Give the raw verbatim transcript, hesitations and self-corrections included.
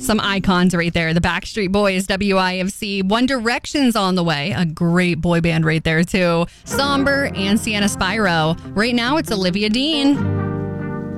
Some icons right there. The Backstreet Boys, W I F C. One Direction's on the way. A great boy band right there, too. Somber and Sienna Spyro. Right now, it's Olivia Dean.